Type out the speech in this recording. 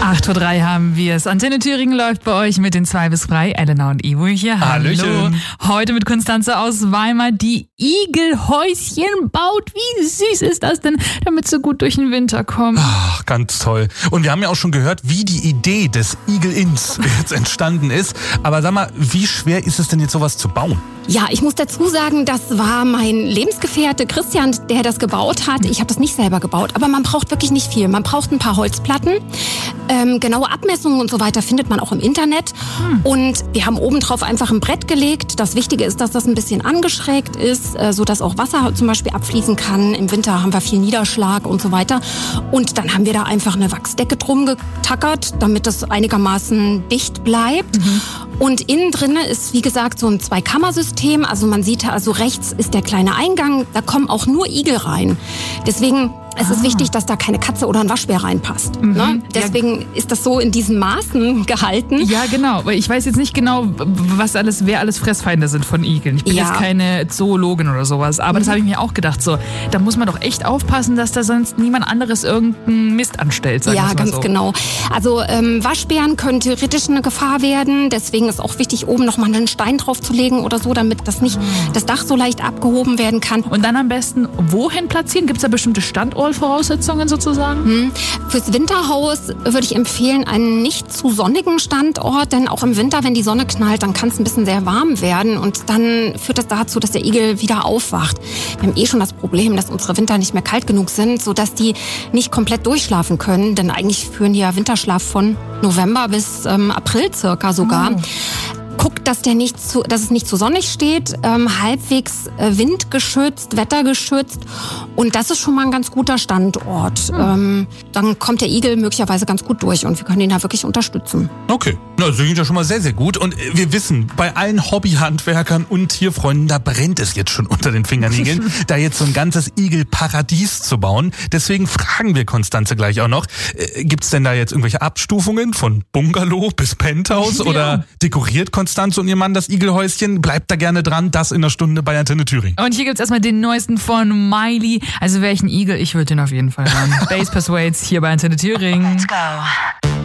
8:03 Uhr haben wir es. Antenne Thüringen läuft bei euch mit den 2 bis 3. Elena und Ivo hier. Hallo. Heute mit Konstanze aus Weimar, die Igelhäuschen baut. Wie süß ist das denn, damit sie gut durch den Winter kommen? Ach, ganz toll. Und wir haben ja auch schon gehört, wie die Idee des Igel-Inns jetzt entstanden ist. Aber sag mal, wie schwer ist es denn jetzt sowas zu bauen? Ja, ich muss dazu sagen, das war mein Lebensgefährte Christian, der das gebaut hat. Ich habe das nicht selber gebaut, aber man braucht wirklich nicht viel. Man braucht ein paar Holzplatten. Genaue Abmessungen und so weiter findet man auch im Internet. Und wir haben obendrauf einfach ein Brett gelegt. Das Wichtige ist, dass das ein bisschen angeschrägt ist, sodass auch Wasser zum Beispiel abfließen kann. Im Winter haben wir viel Niederschlag und so weiter. Und dann haben wir da einfach eine Wachsdecke drum getackert, damit das einigermaßen dicht bleibt. Und innen drinne ist, wie gesagt, so ein Zweikammersystem. Also man sieht, also rechts ist der kleine Eingang. Da kommen auch nur Igel rein. Deswegen es ist wichtig, dass da keine Katze oder ein Waschbär reinpasst. Ne? Deswegen ist das so in diesen Maßen gehalten. Ja, genau. Weil ich weiß jetzt nicht genau, wer alles Fressfeinde sind von Igeln. Ich bin jetzt keine Zoologin oder sowas. Aber das habe ich mir auch gedacht. So, da muss man doch echt aufpassen, dass da sonst niemand anderes irgendeinen Mist anstellt. Ja, ganz genau. Also Waschbären können theoretisch eine Gefahr werden. Deswegen ist auch wichtig, oben nochmal einen Stein drauf zu legen oder so, damit das nicht das Dach so leicht abgehoben werden kann. Und dann am besten wohin platzieren? Gibt es da bestimmte Standortvoraussetzungen sozusagen? Fürs Winterhaus würde ich empfehlen, einen nicht zu sonnigen Standort, denn auch im Winter, wenn die Sonne knallt, dann kann es ein bisschen sehr warm werden und dann führt das dazu, dass der Igel wieder aufwacht. Wir haben schon das Problem, dass unsere Winter nicht mehr kalt genug sind, sodass die nicht komplett durchschlafen können, denn eigentlich führen die ja Winterschlaf von November bis April circa sogar. Guckt, dass es nicht zu sonnig steht, halbwegs windgeschützt, wettergeschützt und das ist schon mal ein ganz guter Standort. Dann kommt der Igel möglicherweise ganz gut durch und wir können ihn da wirklich unterstützen. Okay, das klingt ja schon mal sehr, sehr gut und wir wissen, bei allen Hobbyhandwerkern und Tierfreunden, da brennt es jetzt schon unter den Fingernägeln, da jetzt so ein ganzes Igelparadies zu bauen. Deswegen fragen wir Konstanze gleich auch noch, gibt's denn da jetzt irgendwelche Abstufungen von Bungalow bis Penthouse oder dekoriert Konstanze und ihr Mann das Igelhäuschen? Bleibt da gerne dran, das in einer Stunde bei Antenne Thüringen. Und hier gibt's erstmal den neuesten von Miley. Also wäre ich ein Igel, ich würde den auf jeden Fall hören. Bass Persuades hier bei Antenne Thüringen. Let's go.